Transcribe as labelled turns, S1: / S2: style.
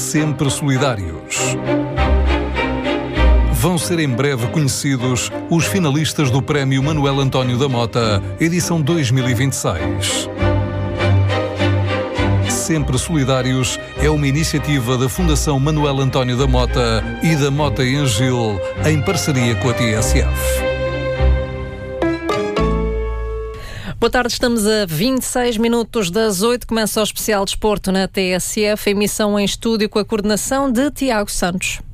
S1: sempre solidários. Vão ser em breve conhecidos os finalistas do Prémio Manuel António da Mota, edição 2026. Sempre Solidários é uma iniciativa da Fundação Manuel António da Mota e da Mota e Angil, em parceria com a TSF.
S2: Boa tarde, estamos a 26 minutos das 8. Começa o especial Desporto na TSF, emissão em estúdio com a coordenação de Tiago Santos.